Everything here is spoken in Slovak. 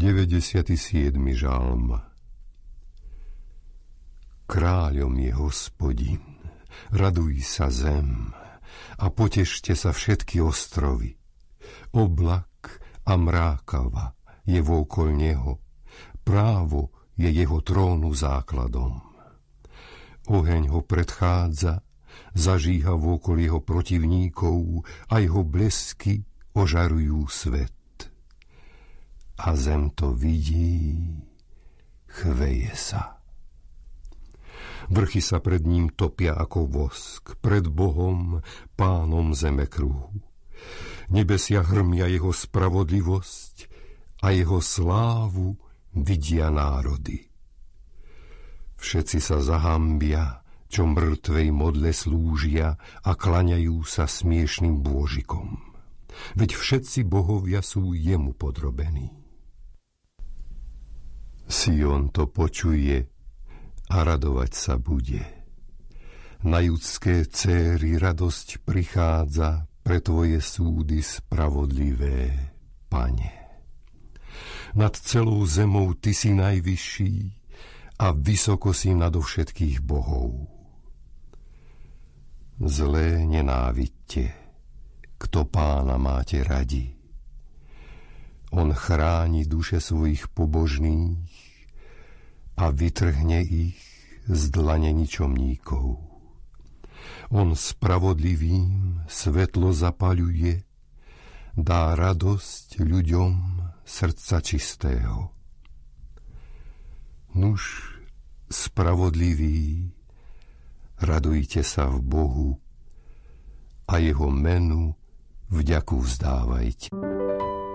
97. žalm. Kráľom je Hospodin, raduj sa zem a potešte sa všetky ostrovy. Oblak a mrákava je vôkol neho, právo je jeho trónu základom. Oheň ho predchádza, zažíha vôkol jeho protivníkov a jeho blesky ožarujú svet. A zem to vidí, chveje sa. Vrchy sa pred ním topia ako vosk, pred Bohom, Pánom zemekruhu. Nebesia hrmia jeho spravodlivosť a jeho slávu vidia národy. Všetci sa zahambia, čo mŕtvej modle slúžia a klaňajú sa smiešným bôžikom. Veď všetci bohovia sú jemu podrobení. Sion to počuje a radovať sa bude. Na judské céry radosť prichádza pre tvoje súdy spravodlivé, Pane. Nad celou zemou ty si najvyšší a vysoko si nadovšetkých bohov. Zlé nenávidte, kto Pána máte radi. On chráni duše svojich pobožných a vytrhne ich z dlane ničomníkov. On spravodlivým svetlo zapaľuje, dá radosť ľuďom srdca čistého. Nuž, spravodliví, radujte sa v Bohu a jeho menu vďaku vzdávajte.